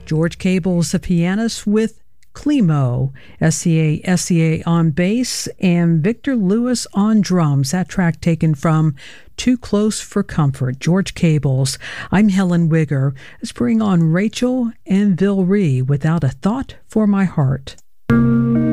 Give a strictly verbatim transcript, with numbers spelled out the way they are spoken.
George Cable's the pianist with Climo, S C A S C A on bass, and Victor Lewis on drums. That track taken from Too Close for Comfort, George Cable's. I'm Helen Wigger. Let's bring on Rachel and Vilree, Without a Thought for My Heart.